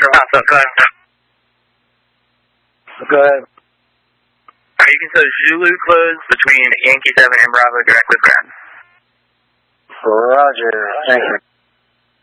Alpha, go ahead. Go ahead. You can say Zulu close between Yankee 7 and Bravo direct with ground. Roger. Thank you.